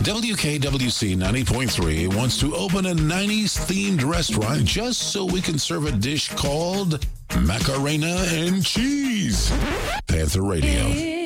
WKWC 90.3 wants to open a 90s themed restaurant just so we can serve a dish called Macarena and Cheese. Panther Radio.